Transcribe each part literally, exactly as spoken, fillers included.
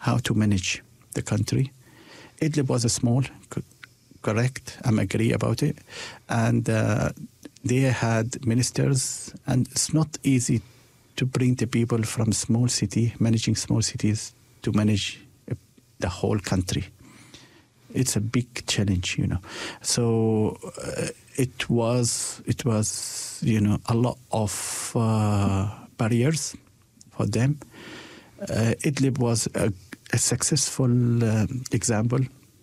how to manage the country. Idlib was a small, correct, I'm agree about it. And uh, they had ministers, and it's not easy to bring the people from small city, managing small cities, to manage the whole country. It's a big challenge, you know. So uh, it was, it was, you know, a lot of uh, barriers for them. Uh, Idlib was a, a successful uh, example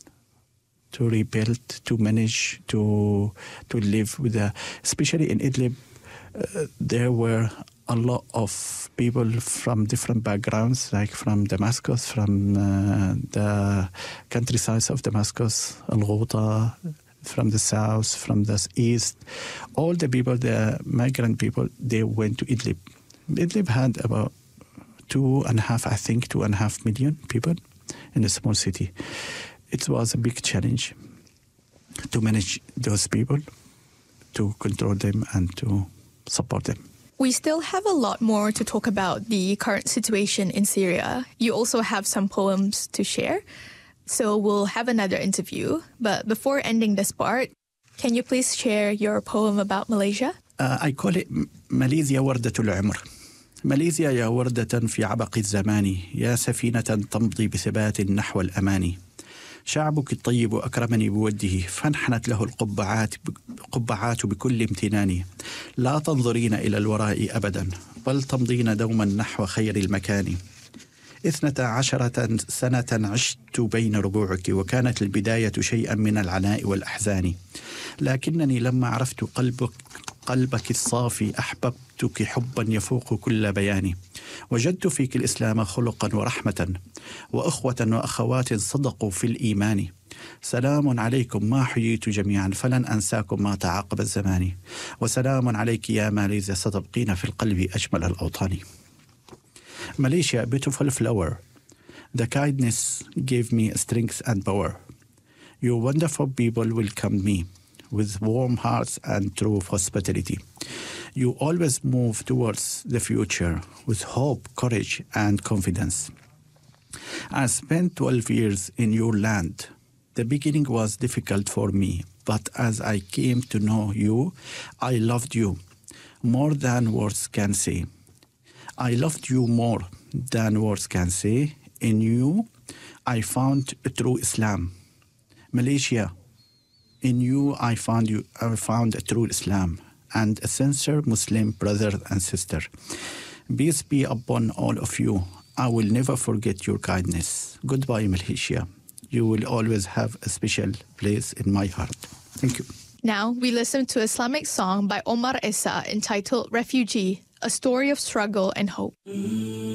to rebuild, to manage, to to live with a, especially in Idlib, uh, there were a lot of people from different backgrounds, like from Damascus, from uh, the countryside of Damascus, Al-Ghouta, from the south, from the east. All the people, the migrant people, they went to Idlib. Idlib had about two and a half, I think, two and a half million people in a small city. It was a big challenge to manage those people, to control them and to support them. We still have a lot more to talk about the current situation in Syria. You also have some poems to share, so we'll have another interview. But before ending this part, can you please share your poem about Malaysia? Uh, I call it ماليزيا وردة العمر. ماليزيا يا وردة في عبق الزمان، يا سفينة تمضي بثبات نحو الأمان. شعبك الطيب أكرمني بوده، فانحنت له القبعات قبعات بكل امتنان. لا تنظرين إلى الوراء أبدا، بل تمضين دوما نحو خير المكان. اثنتا عشرة سنة عشت بين ربوعك، وكانت البداية شيئا من العناء والأحزان. لكنني لما عرفت قلبك قلبك الصافي أحببتك حبا يفوق كل بيان. وجدت فيك الإسلام خلقا ورحمة، وأخوة وأخوات صدقوا في الإيمان. سلام عليكم ما حييت جميعا، فلن أنساكم ما تعاقب الزمان. وسلام عليك يا ماليزيا، ستبقين في القلب أجمل الأوطان. Malaysia, beautiful flower. The kindness gave me strength and power. Your wonderful people welcomed me with warm hearts and true hospitality. You always move towards the future with hope, courage, and confidence. I spent twelve years in your land. The beginning was difficult for me, but as I came to know you, I loved you more than words can say. I loved you more than words can say. In you, I found a true Islam. Malaysia, in you, I found you. I found a true Islam and a sincere Muslim brother and sister. Peace be upon all of you. I will never forget your kindness. Goodbye, Malaysia. You will always have a special place in my heart. Thank you. Now we listen to an Islamic song by Omar Essa entitled Refugee, a story of struggle and hope.